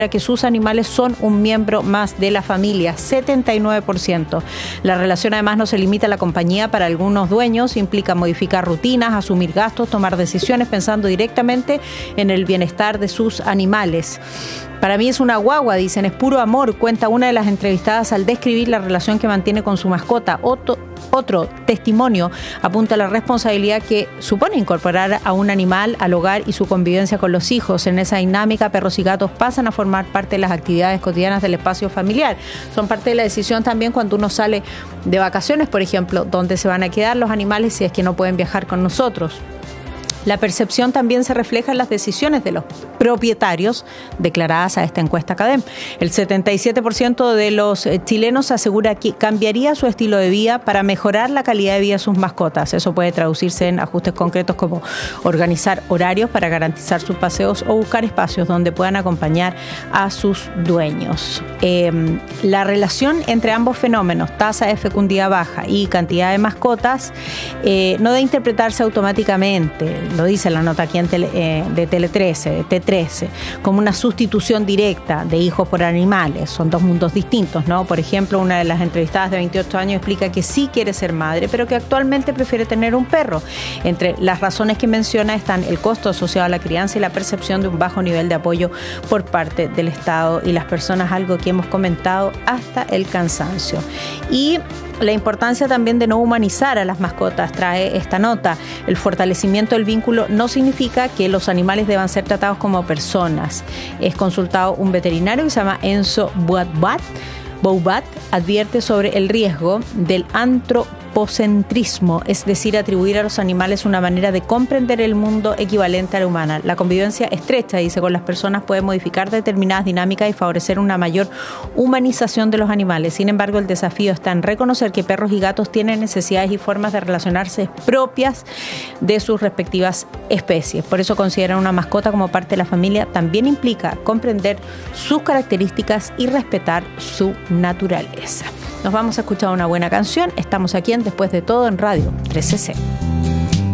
que sus animales son un miembro más de la familia, 79%. La relación además no se limita a la compañía. Para algunos dueños implica modificar rutinas, asumir gastos, tomar decisiones pensando directamente en el bienestar de sus animales. Para mí es una guagua, dicen, es puro amor, cuenta una de las entrevistadas al describir la relación que mantiene con su mascota. Otro testimonio apunta a la responsabilidad que supone incorporar a un animal al hogar y su convivencia con los hijos. En esa dinámica, perros y gatos pasan a formar parte de las actividades cotidianas del espacio familiar. Son parte de la decisión también cuando uno sale de vacaciones, por ejemplo, donde se van a quedar los animales si es que no pueden viajar con nosotros. La percepción también se refleja en las decisiones de los propietarios declaradas a esta encuesta CADEM. El 77% de los chilenos asegura que cambiaría su estilo de vida para mejorar la calidad de vida de sus mascotas. Eso puede traducirse en ajustes concretos como organizar horarios para garantizar sus paseos o buscar espacios donde puedan acompañar a sus dueños. La relación entre ambos fenómenos, tasa de fecundidad baja y cantidad de mascotas, no debe interpretarse automáticamente. Lo dice la nota aquí de Tele 13, de T13, como una sustitución directa de hijos por animales. Son dos mundos distintos, ¿no? Por ejemplo, una de las entrevistadas de 28 años explica que sí quiere ser madre, pero que actualmente prefiere tener un perro. Entre las razones que menciona están el costo asociado a la crianza y la percepción de un bajo nivel de apoyo por parte del Estado y las personas, algo que hemos comentado hasta el cansancio. Y la importancia también de no humanizar a las mascotas trae esta nota. El fortalecimiento del vínculo no significa que los animales deban ser tratados como personas. Es consultado un veterinario que se llama Enzo Boubat, advierte sobre el riesgo del antropocentrismo, es decir, atribuir a los animales una manera de comprender el mundo equivalente a la humana. La convivencia estrecha, dice, con las personas puede modificar determinadas dinámicas y favorecer una mayor humanización de los animales. Sin embargo, el desafío está en reconocer que perros y gatos tienen necesidades y formas de relacionarse propias de sus respectivas especies. Por eso considerar una mascota como parte de la familia también implica comprender sus características y respetar su naturaleza. Nos vamos a escuchar una buena canción. Estamos aquí en Después de Todo en Radio 13C.